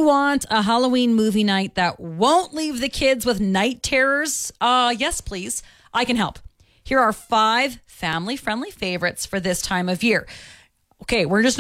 want a Halloween movie night that won't leave the kids with night terrors? Yes, please. I can help. Here are 5 family-friendly favorites for this time of year. Okay, we're just